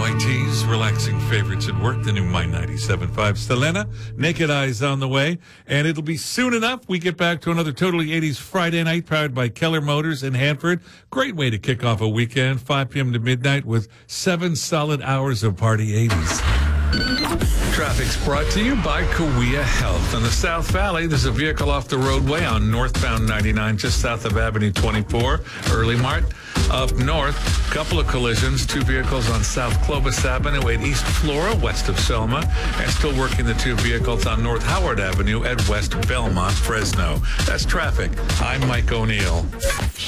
KYT's relaxing favorites at work, the new My 97.5 Selena. Naked Eyes on the way. And it'll be soon enough. We get back to another Totally 80s Friday night powered by Keller Motors in Hanford. Great way to kick off a weekend, 5 p.m. to midnight with 7 solid hours of party 80s. Traffic's brought to you by Kawea Health. In the South Valley, there's a vehicle off the roadway on northbound 99 just south of Avenue 24, Early Mart. Up north, couple of collisions, 2 vehicles on South Clovis Avenue at East Flora, west of Selma, and still working the 2 vehicles on North Howard Avenue at West Belmont, Fresno. That's traffic. I'm Mike O'Neill.